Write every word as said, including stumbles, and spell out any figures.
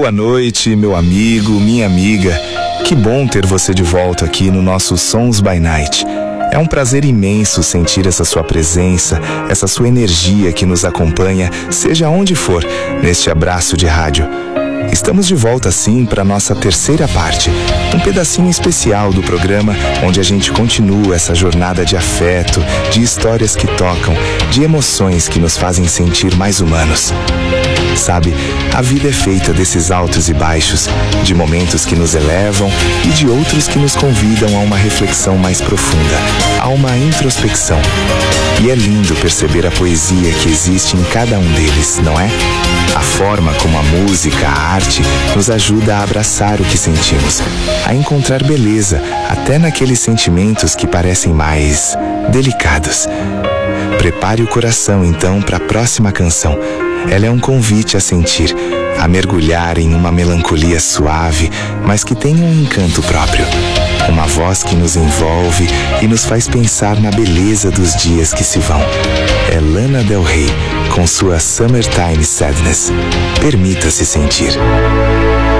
Boa noite, meu amigo, minha amiga. Que bom ter você de volta aqui no nosso Sons by Night. É um prazer imenso sentir essa sua presença, essa sua energia que nos acompanha, seja onde for, neste abraço de rádio. Estamos de volta sim para nossa terceira parte, um pedacinho especial do programa onde a gente continua essa jornada de afeto, de histórias que tocam, de emoções que nos fazem sentir mais humanos. Sabe, a vida é feita desses altos e baixos, de momentos que nos elevam e de outros que nos convidam a uma reflexão mais profunda, a uma introspecção. E é lindo perceber a poesia que existe em cada um deles, não é? A forma como a música, a arte, nos ajuda a abraçar o que sentimos, a encontrar beleza até naqueles sentimentos que parecem mais delicados. Prepare o coração então para a próxima canção. Ela é um convite a sentir, a mergulhar em uma melancolia suave, mas que tem um encanto próprio. Uma voz que nos envolve e nos faz pensar na beleza dos dias que se vão. É Lana Del Rey, com sua Summertime Sadness. Permita-se sentir.